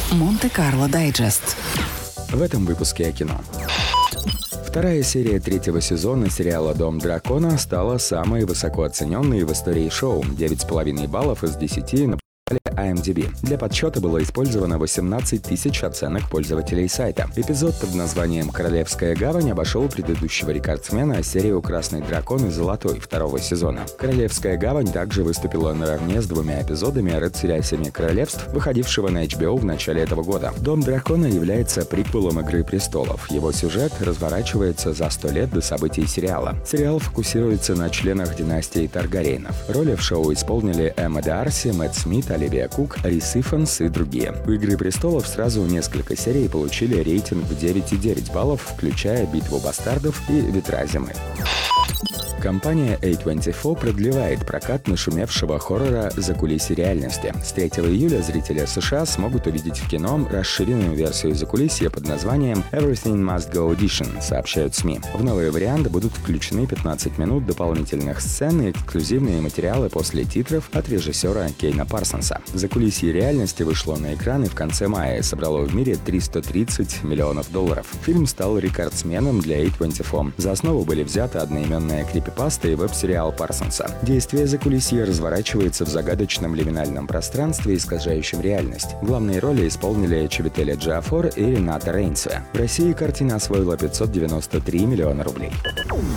Монте-Карло Дайджест. В этом выпуске о кино. Вторая серия третьего сезона сериала «Дом дракона» стала самой высоко оцененной в истории шоу. 9,5 баллов из 10 на IMDb. Для подсчета было использовано 18 тысяч оценок пользователей сайта. Эпизод под названием «Королевская гавань» обошел предыдущего рекордсмена серию «Красный дракон» и «Золотой» второго сезона. «Королевская гавань» также выступила наравне с двумя эпизодами «Рыцаря Семи Королевств», выходившего на HBO в начале этого года. «Дом дракона» является приквелом «Игры престолов». Его сюжет разворачивается за 100 лет до событий сериала. Сериал фокусируется на членах династии Таргариенов. Роли в шоу исполнили Эмма Дарси, Мэтт Смит, Оливия Кук, Рис Ифанс и другие. У «Игры престолов» сразу несколько серий получили рейтинг в 9,9 баллов, включая «Битву бастардов» и «Ветра зимы». Компания A24 продлевает прокат нашумевшего хоррора «Закулисье реальности». С 3 июля зрители США смогут увидеть в кино расширенную версию «Закулисья» под названием Everything Must Go Edition, сообщают СМИ. В новый вариант будут включены 15 минут дополнительных сцен и эксклюзивные материалы после титров от режиссера Кейна Парсонса. «Закулисье реальности» вышло на экраны в конце мая и собрало в мире $330 миллионов. Фильм стал рекордсменом для A24. За основу были взяты одноименная крипипаста и веб-сериал Парсонса. Действие «Закулисья» разворачивается в загадочном лиминальном пространстве, искажающем реальность. Главные роли исполнили Чивителя Джиафор и Рената Рейнсе. В России картина освоила $593 миллиона.